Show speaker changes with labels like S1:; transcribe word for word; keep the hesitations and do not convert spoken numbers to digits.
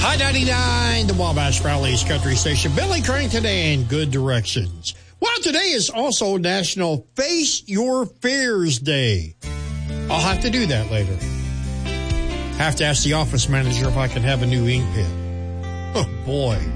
S1: High ninety-nine, the Wabash Valley's country station. Billy Crank today in Good Directions. Well, today is also National Face Your Fears Day. I'll have to do that later. Have to ask the office manager if I can have a new ink pen. Oh, boy.